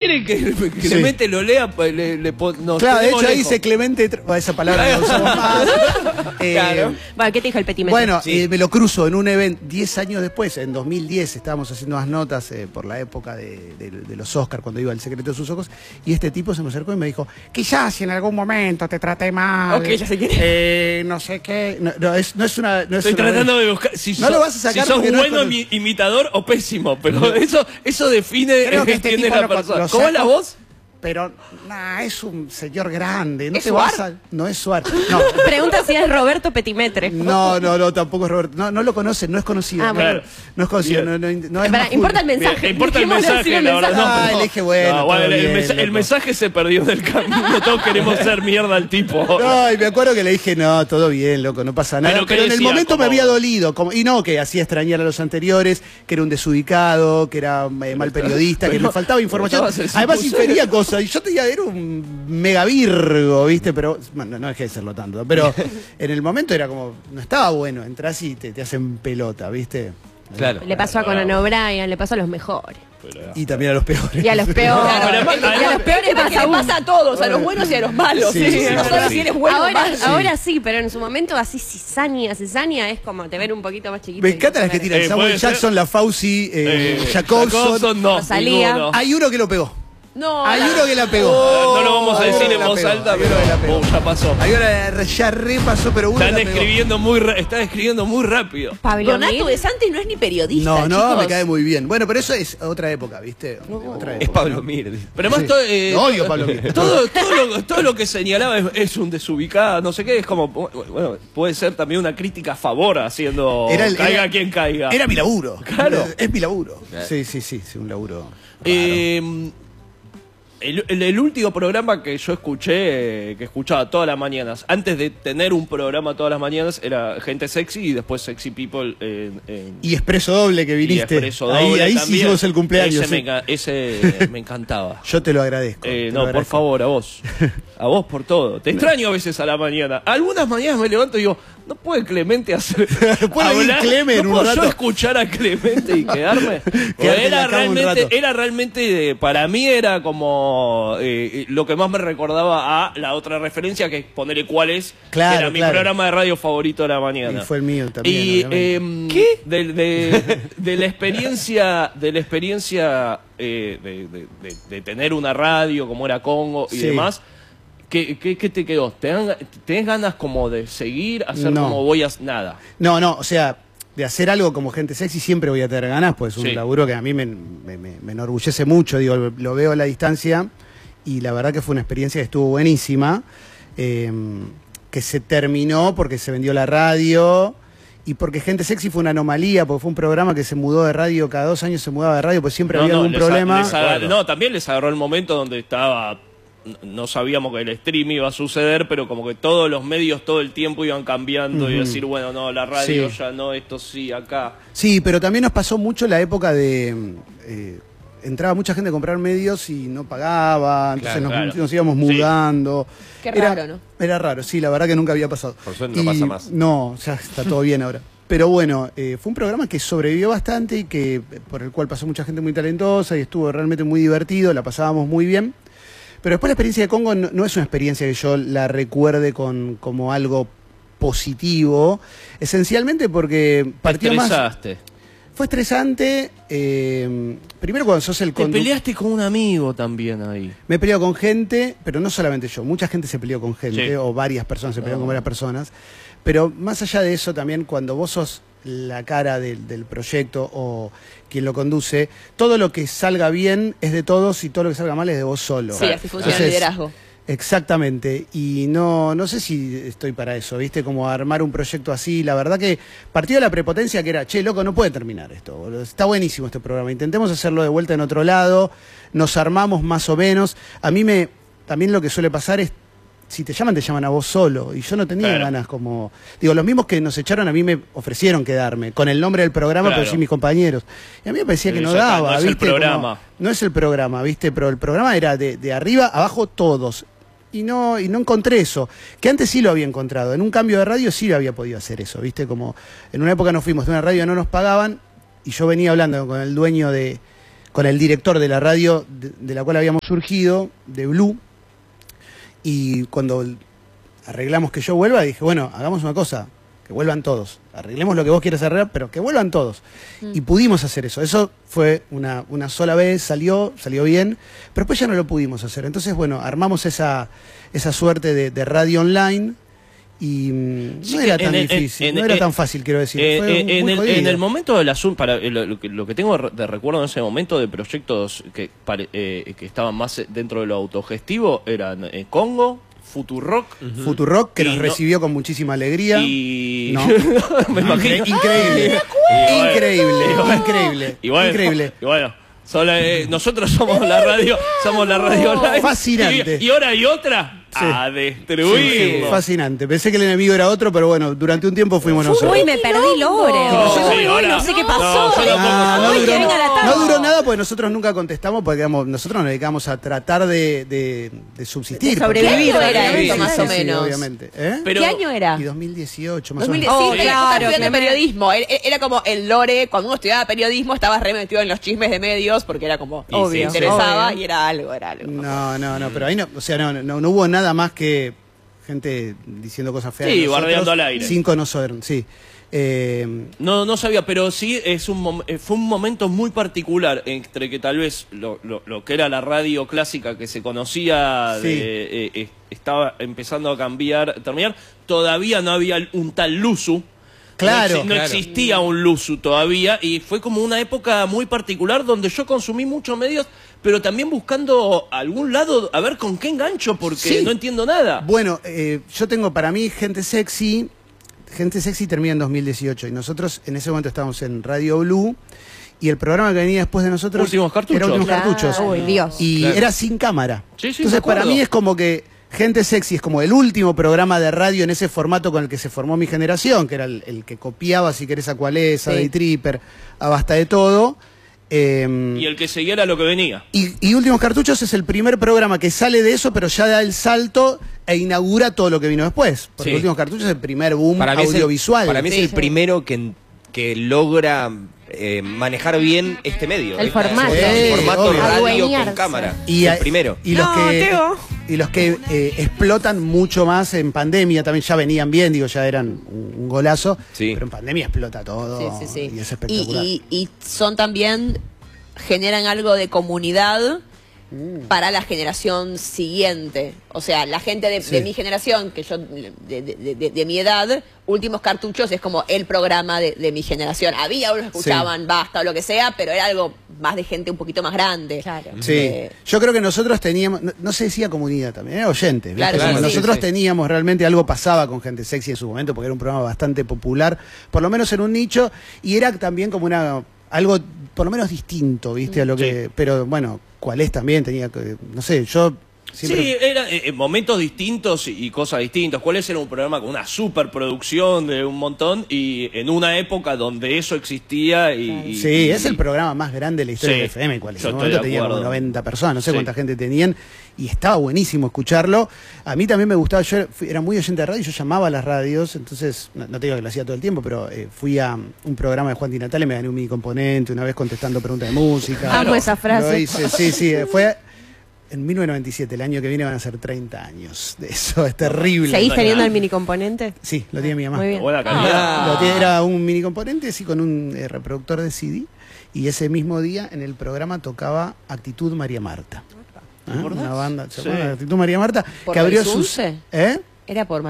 quieren que Clemente lo lea, no, claro, de hecho ahí dice Clemente, esa palabra la usamos más. Claro. Bueno, ¿qué te dijo el petimetre? Bueno, me lo cruzo en un evento 10 años después, en 2010, estábamos haciendo unas notas por la época de los Oscars, cuando iba El secreto de sus ojos, y este tipo se me acercó y me dijo, quizás si en algún momento te traté mal. Ok, ya sé quién es. No sé qué. No es una. No es Estoy una, tratando de buscar. Si no lo vas a sacar si sos porque no bueno es imitador o pésimo, pero eso define creo que este quién tipo es la lo persona. saco. ¿Cómo es la voz? Pero, es un señor grande. No ¿Es te vas a. No es Suárez. No. Pregunta si es Roberto Petimetre. No, tampoco es Roberto. No lo conocen, no es conocido. Ah, bueno. No es conocido. No es Pará, más importa el Julio. mensaje. Bien, importa el Dejémoslo mensaje, decir la verdad. Ah, le dije, bueno, todo el bien, el mensaje se perdió del camino. Todos queremos ser mierda al tipo. No, y me acuerdo que le dije, no, todo bien, loco, no pasa nada. Pero en el momento me había dolido. Y no, que hacía extrañar a los anteriores, que era un desubicado, que era mal periodista, que le faltaba información. Además, infería cosas. Y yo era un mega virgo, ¿viste? Pero, bueno, no dejé de serlo tanto. Pero en el momento era como, no estaba bueno. Entras y te hacen pelota, ¿viste? Claro. Le pasó a Conan O'Brien, le pasó a los mejores. Y también a los peores. Y a los peores. Claro, Y a los peores pasa a todos, a los buenos y a los malos. Sí, No sabes si eres bueno o malo. Ahora sí, pero en su momento así cizaña es como te ver un poquito más chiquito. Me encantan las que tiran. Samuel Jackson, La Fauci, Jacobson. No, Rosalía. ninguno. Hay uno que lo pegó. No, Hay uno que la pegó. No lo vamos a Hay decir uno en que la voz pegó. alta, Hay uno que la pegó. pero ya pasó. Hay una ya repasó, pero uno Están la pegó. escribiendo muy rápido. Pablo Donato Mir. de Santi no es ni periodista. No, chicos. me cae muy bien. Bueno, pero eso es otra época, ¿viste? Otra época, Es Pablo ¿no? Mir. Pero además Sí. No odio a Pablo Mir. todo lo que señalaba es un desubicado, no sé qué, es como, bueno, puede ser también una crítica a favor haciendo caiga quien caiga. Era mi laburo. Claro. Es mi laburo. Sí, un laburo. El último programa que yo escuché, que escuchaba todas las mañanas, antes de tener un programa todas las mañanas, era Gente Sexy y después Sexy People. Y Expreso Doble que viniste. Y Expreso Doble ahí sí también. hicimos el cumpleaños. Ese me encantaba. Yo te lo agradezco. Por favor, a vos. A vos por todo. Te extraño a veces a la mañana. Algunas mañanas me levanto y digo, no puede Clemente hacer. ¿Puede ir Clemen en ¿No un puedo rato? yo escuchar a Clemente y quedarme? Quedarte en la cama un rato. Era realmente, para mí era como lo que más me recordaba a la otra referencia, que es ponerle cuál es, Claro, que era mi claro. programa de radio favorito de la mañana. Y fue el mío también. Y obviamente. ¿qué? De la experiencia, de tener una radio como era Congo y Sí. demás. ¿Qué te quedó? ¿Tenés ganas como de seguir, hacer No. como voy a nada? No, o sea, de hacer algo como Gente Sexy siempre voy a tener ganas, pues es Sí. un laburo que a mí me enorgullece mucho, digo, lo veo a la distancia y la verdad que fue una experiencia que estuvo buenísima, que se terminó porque se vendió la radio y porque Gente Sexy fue una anomalía, porque fue un programa que se mudó de radio, cada 2 años se mudaba de radio, pues siempre había algún problema. También les agarró el momento donde estaba... No sabíamos que el stream iba a suceder, pero como que todos los medios todo el tiempo iban cambiando y decir, bueno, no, la radio Sí. ya no, esto sí, acá. Sí, pero también nos pasó mucho la época de... entraba mucha gente a comprar medios y no pagaba, entonces Claro. nos íbamos Sí. mudando. Qué raro, ¿no? Era raro, sí, la verdad que nunca había pasado. Por suerte no pasa más. No, ya está todo bien ahora. Pero bueno, fue un programa que sobrevivió bastante y que por el cual pasó mucha gente muy talentosa y estuvo realmente muy divertido, la pasábamos muy bien. Pero después la experiencia de Congo no es una experiencia que yo la recuerde como algo positivo, esencialmente porque partió más... Fue estresante, primero cuando sos el Te conductor... peleaste con un amigo también ahí. Me he peleado con gente, pero no solamente yo, mucha gente se peleó con gente, Sí. o varias personas se pelearon con varias personas, pero más allá de eso también cuando vos sos la cara del proyecto o quien lo conduce, todo lo que salga bien es de todos y todo lo que salga mal es de vos solo. Sí, así funciona el liderazgo. Exactamente, y no sé si estoy para eso, ¿viste? Como armar un proyecto así, la verdad que partió de la prepotencia que era, che, loco, no puede terminar esto, boludo. Está buenísimo este programa, intentemos hacerlo de vuelta en otro lado, nos armamos más o menos, también lo que suele pasar es, si te llaman a vos solo, y yo no tenía ganas como, digo, los mismos que nos echaron a mí me ofrecieron quedarme, con el nombre del programa, pero sí mis compañeros, y a mí me parecía que no daba, no es ¿viste? el programa. No es el programa, ¿viste? Pero el programa era de arriba, abajo, todos. Y no encontré eso, que antes sí lo había encontrado, en un cambio de radio sí lo había podido hacer eso, ¿viste? Como en una época nos fuimos de una radio, no nos pagaban, y yo venía hablando con el dueño de con el director de la radio de la cual habíamos surgido, de Blue, y cuando arreglamos que yo vuelva, dije, bueno, hagamos una cosa, que vuelvan todos. Arreglemos lo que vos quieras arreglar, pero que vuelvan todos. Y pudimos hacer eso. Eso fue una sola vez, salió bien, pero después ya no lo pudimos hacer. Entonces, bueno, armamos esa suerte de radio online y Sí, no era que tan difícil, no era tan fácil, quiero decir. Fue muy jodido. en el momento del asunto, lo que tengo de recuerdo en ese momento de proyectos que estaban más dentro de lo autogestivo eran Congo, Futurock. Futurock, que Y nos no- recibió con muchísima alegría. Y... No. Me imagino. Increíble. Increíble. Y bueno, Increíble. y bueno, nosotros somos la radio online. Fascinante. Y ahora hay otra Sí. a destruir. Fascinante. Pensé que el enemigo era otro, pero bueno, durante un tiempo fuimos nosotros. Uy, me perdí Lore. No, Uy, sí, uy, ahora- no sé qué no, pasó. yo no Uy, que venga la tarde. No duró nada porque nosotros nunca contestamos, porque nosotros nos dedicamos a tratar de subsistir. De sobrevivir Porque- era Sí, esto, más sí, o sí, menos. obviamente. ¿Eh? Pero- ¿Qué año era? Y 2018, más 2010, o menos. sí, Oh, pero yo claro, estaba estudiando Clemente. periodismo. Era como el lore. Cuando uno estudiaba periodismo, estabas re metido en los chismes de medios porque era como. Y Obvio. sí, Te interesaba obvio. y era algo, No, pero ahí no, o sea, no hubo nada más que gente diciendo cosas feas. Sí, de nosotros, bardeando al aire. Sin conocer, sí. No sabía, pero sí fue un momento muy particular entre que tal vez lo que era la radio clásica que se conocía Sí. estaba empezando a terminar. Todavía no había un tal Luzu. Claro, no claro. existía un Luzu todavía y fue como una época muy particular donde yo consumí muchos medios, pero también buscando algún lado a ver con qué engancho porque Sí. no entiendo nada. Bueno, yo tengo para mí Gente Sexy termina en 2018 y nosotros en ese momento estábamos en Radio Blue y el programa que venía después de nosotros Últimos Cartuchos. era Últimos Claro. Cartuchos. Uy, Dios. Y Claro. era sin cámara. Sí, sí, Entonces me acuerdo. para mí es como que Gente Sexy es como el último programa de radio en ese formato con el que se formó mi generación, que era el que copiaba, si querés, a Cualesa, Sí. Day Tripper, a Basta de Todo. Y el que seguía era lo que venía. Y Últimos Cartuchos es el primer programa que sale de eso, pero ya da el salto e inaugura todo lo que vino después. Porque Sí. Últimos Cartuchos es el primer boom Para mí audiovisual. para mí es Sí, el sí. primero que logra manejar bien este medio. El formato. El formato obvio. radio con Adueñarse. cámara. Y, el primero. Y los No, que, Teo. y los que explotan mucho más en pandemia, también ya venían bien, digo, ya eran un golazo. Sí. Pero en pandemia explota todo. Sí, sí, sí. Y es espectacular. Y son también, generan algo de comunidad para la generación siguiente. O sea, la gente de Sí. mi generación, que yo, de mi edad, Últimos Cartuchos es como el programa de mi generación. Había unos que escuchaban Basta o lo que sea, pero era algo más de gente un poquito más grande. Claro. Sí, yo creo que nosotros teníamos, no se decía comunidad también, era oyentes. ¿viste? Claro, Como claro, sí, nosotros sí. teníamos realmente algo pasaba con Gente Sexy en su momento, porque era un programa bastante popular, por lo menos en un nicho, y era también como algo por lo menos distinto, ¿viste? A lo que, pero bueno, cuál es también, tenía que, no sé, yo siempre... Sí, eran momentos distintos y cosas distintas. ¿Cuál era un programa con una superproducción de un montón y en una época donde eso existía y... Sí, es el programa más grande de la historia Sí, de FM, cuál es. yo En un estoy momento de tenía como acuerdo. 90 personas, no sé Sí. cuánta gente tenían, y estaba buenísimo escucharlo. A mí también me gustaba, yo era muy oyente de radio, yo llamaba a las radios, entonces, no te digo que lo hacía todo el tiempo, pero fui a un programa de Juan Di Natale, me gané un mini componente, una vez contestando preguntas de música. Amo esa frase. Lo hice, sí, fue en 1997, el año que viene van a ser 30 años de eso, es terrible. ¿Seguís no, teniendo no. el mini componente? Sí, lo tiene mi mamá. Muy bien. Buena calidad. Lo tiene- era un mini componente, sí, con un reproductor de CD. Y ese mismo día en el programa tocaba Actitud María Marta. ¿Ah? acordás? Una banda, ¿se Sí. acuerdan de Actitud María Marta? ¿Por Que abrió Marisol? sus. ¿Eh? Era por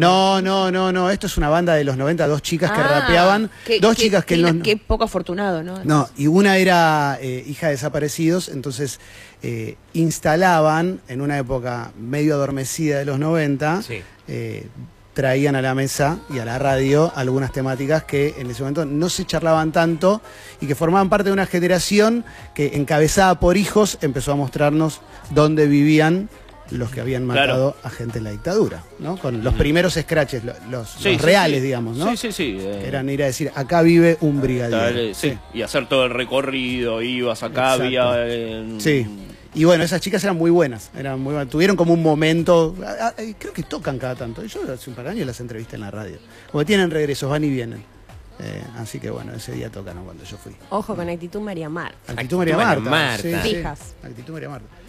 No, esto es una banda de los 90, dos chicas que rapeaban. Dos chicas que no. Qué poco afortunado, ¿no? No, y una era hija de desaparecidos, entonces instalaban en una época medio adormecida de los 90, Sí. traían a la mesa y a la radio algunas temáticas que en ese momento no se charlaban tanto y que formaban parte de una generación que, encabezada por hijos, empezó a mostrarnos dónde vivían los que habían Claro. matado a gente en la dictadura, ¿no? Con los primeros scratches, los Sí, sí, reales, sí. digamos, ¿no? Sí. Que eran ir a decir, acá vive un brigadier. Dale, sí. Y hacer todo el recorrido, ibas acá, Exacto. había... Sí. Y bueno, esas chicas eran muy buenas, tuvieron como un momento, creo que tocan cada tanto. Yo hace un par de años las entrevisté en la radio. Como que tienen regresos, van y vienen. Así que bueno, ese día toca, ¿no? Cuando yo fui. Ojo con Actitud María Marta. Actitud María Marta. Marta. Sí, sí. Fijas. Actitud María Marta.